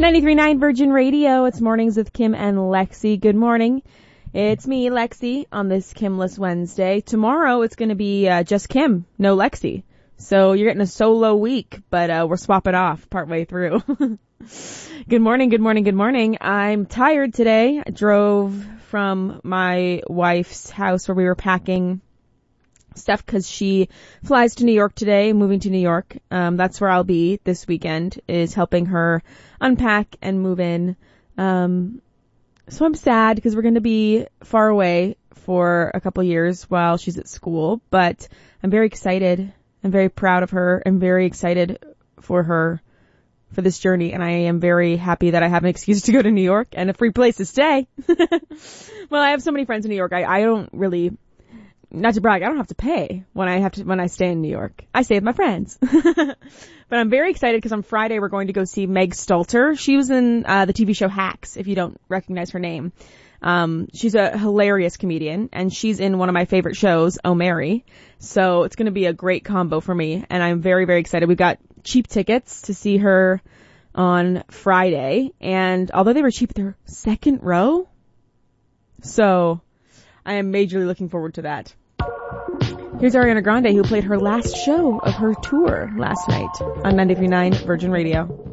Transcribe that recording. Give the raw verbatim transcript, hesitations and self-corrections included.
ninety-three point nine Virgin Radio. It's Mornings with Kim and Lexi. Good morning. It's me, Lexi, on this Kimless Wednesday. Tomorrow it's going to be uh, just Kim, no Lexi. So you're getting a solo week, but uh, we're swapping off partway through. Good morning, good morning, good morning. I'm tired today. I drove from my wife's house where we were packing stuff because she flies to New York today, moving to New York. Um, that's where I'll be this weekend, is helping her unpack and move in. Um, so I'm sad because we're going to be far away for a couple years while she's at school, but I'm very excited. I'm very proud of her. I'm very excited for her for this journey, and I am very happy that I have an excuse to go to New York and a free place to stay. Well, I have so many friends in New York. I, I don't really, not to brag, I don't have to pay when I have to, when I stay in New York. I stay with my friends. But I'm very excited because on Friday we're going to go see Meg Stalter. She was in uh, the T V show Hacks, if you don't recognize her name. Um, she's a hilarious comedian, and she's in one of my favorite shows, Oh, Mary. So it's going to be a great combo for me, and I'm very, very excited. We got cheap tickets to see her on Friday, and although they were cheap, they're second row. So I am majorly looking forward to that. Here's Ariana Grande, who played her last show of her tour last night on ninety-three point nine Virgin Radio.